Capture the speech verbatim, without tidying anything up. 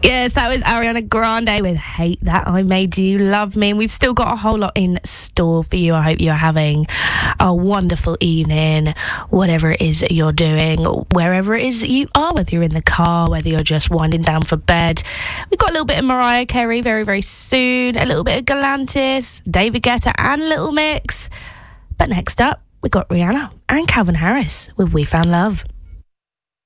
Yes, that was Ariana Grande with Hate That I Made You Love Me. And we've still got a whole lot in store for you. I hope you're having a wonderful evening, whatever it is you're doing, wherever it is you are, whether you're in the car, whether you're just winding down for bed. We've got a little bit of Mariah Carey very, very soon, a little bit of Galantis, David Guetta and Little Mix. But next up, we've got Rihanna and Calvin Harris with We Found Love.